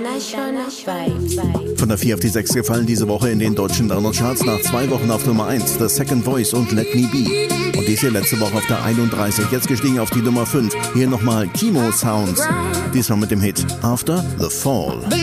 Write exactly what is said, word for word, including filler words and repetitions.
Von der vier auf die sechs gefallen diese Woche in den deutschen dreihundert-Charts nach zwei Wochen auf Nummer eins, The Second Voice und Let Me Be. Und dies hier letzte Woche auf der einunddreißig, jetzt gestiegen auf die Nummer fünf. Hier nochmal Kimo Sounds, diesmal mit dem Hit After the Fall.